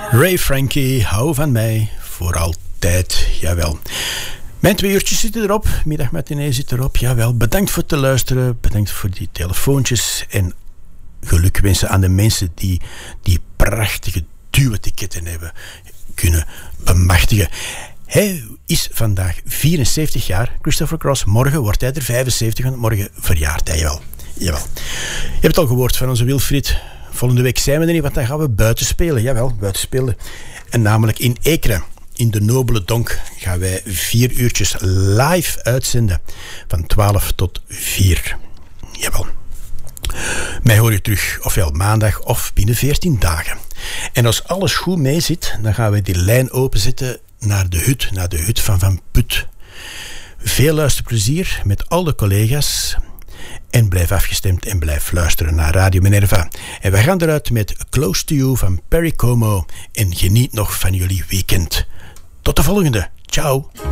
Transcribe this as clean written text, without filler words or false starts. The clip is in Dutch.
Ray Frankie, hou van mij, voor altijd, jawel. Mijn 2 uurtjes zitten erop, middagmatinee zit erop, jawel. Bedankt voor het luisteren, bedankt voor die telefoontjes en geluk wensen aan de mensen die die prachtige duo-ticketten hebben kunnen bemachtigen. Hij is vandaag 74 jaar, Christopher Cross. Morgen wordt hij er 75, want morgen verjaart hij, jawel. Je hebt het al gehoord van onze Wilfried. Volgende week zijn we er niet, want dan gaan we buiten spelen. Jawel, buiten spelen. En namelijk in Ekeren. In de Nobele Donk gaan wij 4 uurtjes live uitzenden. Van 12 tot 4. Jawel. Mij hoor je terug, ofwel maandag of binnen 14 dagen. En als alles goed mee zit, dan gaan we die lijn openzetten naar de hut van Van Put. Veel luisterplezier met alle collega's. En blijf afgestemd en blijf luisteren naar Radio Minerva. En we gaan eruit met Close to You van Perry Como. En geniet nog van jullie weekend. Tot de volgende. Ciao.